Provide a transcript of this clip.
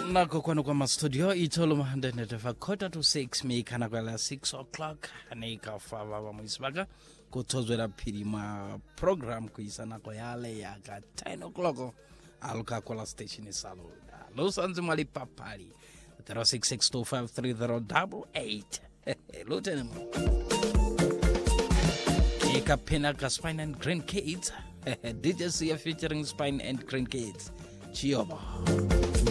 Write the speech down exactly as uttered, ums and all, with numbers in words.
nako kwano kwa mastudio itolo mahandene fa quarter to six me kana kwala six o'clock anika fa baba mwisibaka kuthozwela phiri ma program kuisana ko yale ya ka ten o'clock aluka kwala station saluda lo sanzi mali papali zero six six two five three zero eight eight lutene eka pena ka Spine and Green Kids D J C featuring Spine and Green Kids Chioba.